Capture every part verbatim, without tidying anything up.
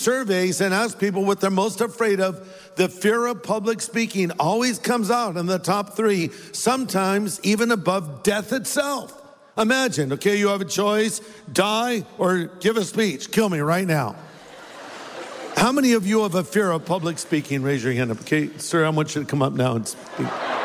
surveys and ask people what they're most afraid of, the fear of public speaking always comes out in the top three, sometimes even above death itself. Imagine, okay, you have a choice, die or give a speech. Kill me right now. How many of you have a fear of public speaking? Raise your hand up. Okay, sir, I want you to come up now and speak.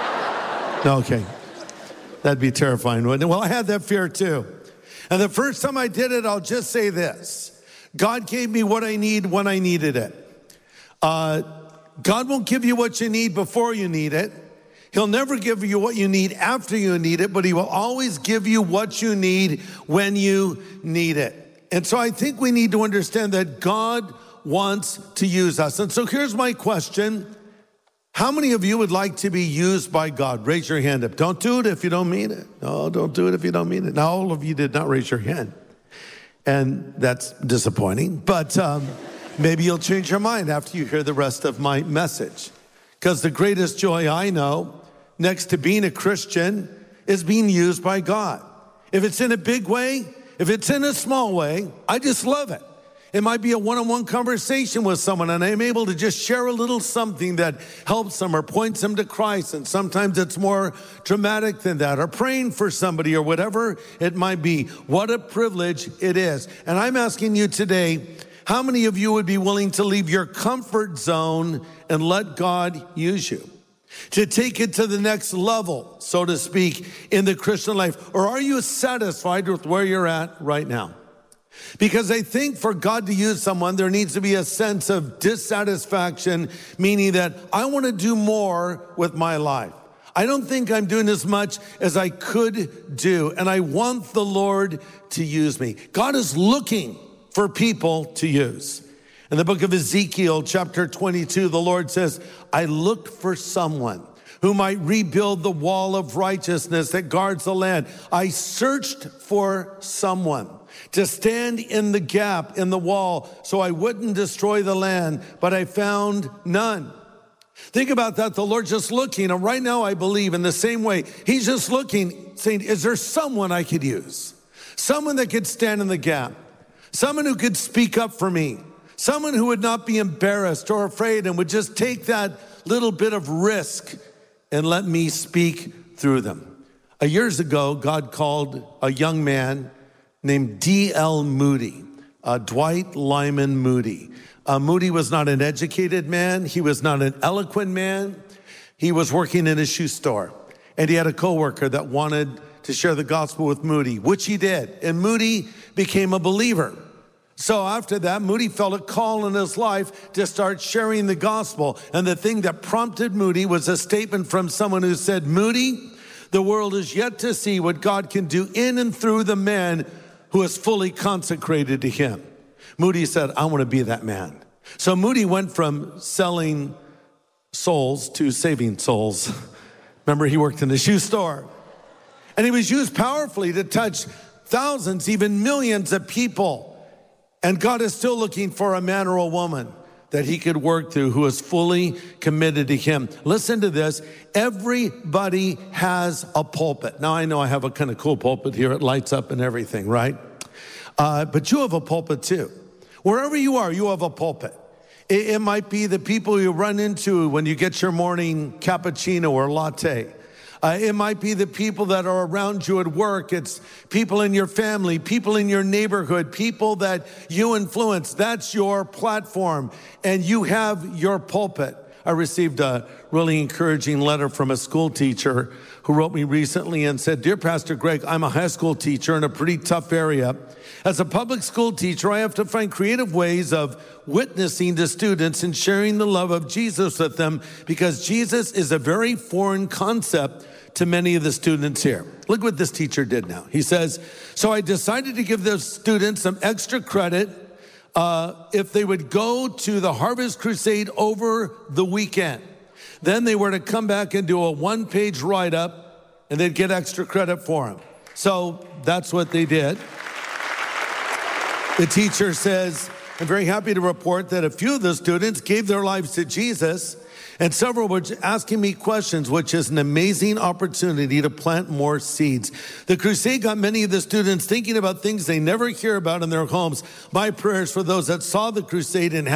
No, okay. That'd be terrifying, wouldn't it? Well, I had that fear too. And the first time I did it, I'll just say this. God gave me what I need when I needed it. Uh, God won't give you what you need before you need it. He'll never give you what you need after you need it, but he will always give you what you need when you need it. And so I think we need to understand that God wants to use us. And so here's my question. How many of you would like to be used by God? Raise your hand up. Don't do it if you don't mean it. No, don't do it if you don't mean it. Now, all of you did not raise your hand. And that's disappointing. But um, maybe you'll change your mind after you hear the rest of my message. Because the greatest joy I know, next to being a Christian, is being used by God. If it's in a big way, if it's in a small way, I just love it. It might be a one-on-one conversation with someone, and I'm able to just share a little something that helps them or points them to Christ. And sometimes it's more dramatic than that, or praying for somebody or whatever it might be. What a privilege it is. And I'm asking you today, how many of you would be willing to leave your comfort zone and let God use you? To take it to the next level, so to speak, in the Christian life? Or are you satisfied with where you're at right now? Because I think for God to use someone, there needs to be a sense of dissatisfaction, meaning that I want to do more with my life. I don't think I'm doing as much as I could do, and I want the Lord to use me. God is looking for people to use. In the book of Ezekiel, chapter twenty-two, the Lord says, I looked for someone who might rebuild the wall of righteousness that guards the land. I searched for someone to stand in the gap in the wall so I wouldn't destroy the land, but I found none. Think about that. The Lord's just looking, and right now I believe in the same way. He's just looking, saying, is there someone I could use? Someone that could stand in the gap. Someone who could speak up for me. Someone who would not be embarrassed or afraid and would just take that little bit of risk and let me speak through them. Uh, years ago, God called a young man named D L Moody, uh, Dwight Lyman Moody. Uh, Moody was not an educated man. He was not an eloquent man. He was working in a shoe store, and he had a coworker that wanted to share the gospel with Moody, which he did. And Moody became a believer. So after that, Moody felt a call in his life to start sharing the gospel. And the thing that prompted Moody was a statement from someone who said, Moody, the world is yet to see what God can do in and through the man who is fully consecrated to him. Moody said, I want to be that man. So Moody went from selling souls to saving souls. Remember, he worked in the shoe store. And he was used powerfully to touch thousands, even millions of people. And God is still looking for a man or a woman that he could work through who is fully committed to him. Listen to this. Everybody has a pulpit. Now, I know I have a kind of cool pulpit here. It lights up and everything, right? Uh, but you have a pulpit too. Wherever you are, you have a pulpit. It, it might be the people you run into when you get your morning cappuccino or latte. Uh, it might be the people that are around you at work. It's people in your family, people in your neighborhood, people that you influence. That's your platform, and you have your pulpit. I received a really encouraging letter from a school teacher who wrote me recently and said, Dear Pastor Greg, I'm a high school teacher in a pretty tough area. As a public school teacher, I have to find creative ways of witnessing to students and sharing the love of Jesus with them because Jesus is a very foreign concept to many of the students here. Look what this teacher did now. He says, so I decided to give the students some extra credit uh, if they would go to the Harvest Crusade over the weekend. Then they were to come back and do a one-page write-up, and they'd get extra credit for them. So that's what they did. The teacher says, I'm very happy to report that a few of the students gave their lives to Jesus, and several were asking me questions, which is an amazing opportunity to plant more seeds. The crusade got many of the students thinking about things they never hear about in their homes. My prayers for those that saw the crusade and